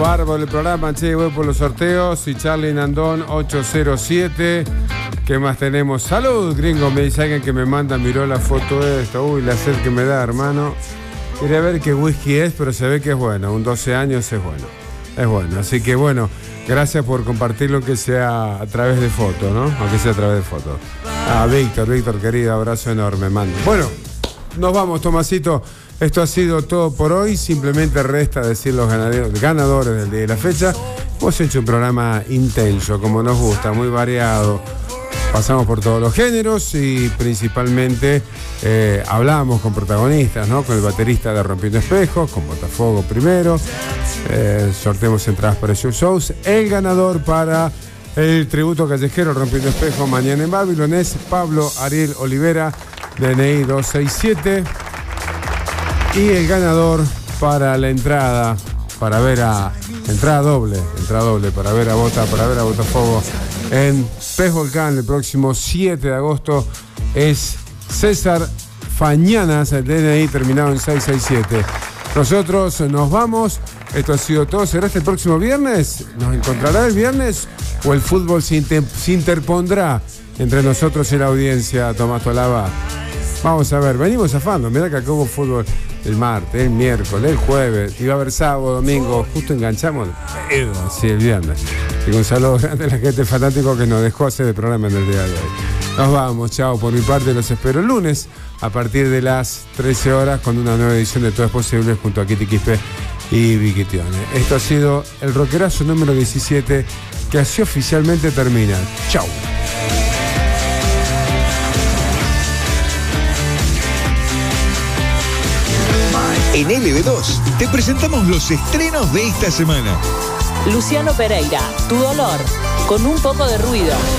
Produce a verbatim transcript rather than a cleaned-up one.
Bárbaro el programa, che, voy por los sorteos. Y Charlie Nandón, ocho cero siete. ¿Qué más tenemos? Salud, gringo, me dice alguien que me manda, miró la foto de esto. Uy, la sed que me da, hermano. Quería ver qué whisky es, pero se ve que es bueno. Un doce años es bueno. Es bueno. Así que bueno, gracias por compartirlo, que sea a través de foto, ¿no? Aunque sea a través de foto. Ah, Víctor, Víctor, querido, abrazo enorme, mando. Bueno, nos vamos, Tomasito. Esto ha sido todo por hoy. Simplemente resta decir los ganadores del día de la fecha. Hemos hecho un programa intenso, como nos gusta, muy variado. Pasamos por todos los géneros y principalmente eh, hablamos con protagonistas, ¿no? Con el baterista de Rompiendo Espejos, con Botafogo primero. Eh, sorteamos entradas para esos shows. El ganador para el tributo callejero Rompiendo Espejos mañana en Babylon es Pablo Ariel Olivera, D N I dos seis siete. Y el ganador para la entrada, para ver a... Entrada doble, entrada doble, para ver a Bota, para ver a Botafogo en Pez Volcán el próximo siete de agosto es César Fañanas, el D N I terminado en seis seis siete. Nosotros nos vamos. Esto ha sido todo. ¿Será este el próximo viernes? ¿Nos encontrará el viernes? ¿O el fútbol se, inter- se interpondrá entre nosotros y la audiencia, Tomás Tolaba? Vamos a ver, venimos zafando. Mirá que acá hubo fútbol el martes, el miércoles, el jueves. Iba a haber sábado, domingo. Justo enganchamos. Sí, el viernes. Y un saludo grande a la gente fanático que nos dejó hacer el programa en el día de hoy. Nos vamos, chao. Por mi parte los espero el lunes a partir de las trece horas con una nueva edición de Todo es Posible junto a Kitty Quispe y Vicky Tione. Esto ha sido el rockerazo número diecisiete, que así oficialmente termina. Chao. En L B dos te presentamos los estrenos de esta semana. Luciano Pereira, Tu Dolor, con un poco de ruido.